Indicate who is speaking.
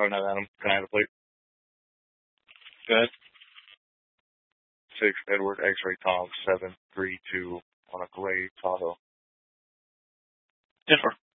Speaker 1: Oh, not Adam. Can I have a plate?
Speaker 2: Go ahead.
Speaker 1: 6 Edward X-ray Tom 732 on a gray Tahoe.
Speaker 2: 10-4.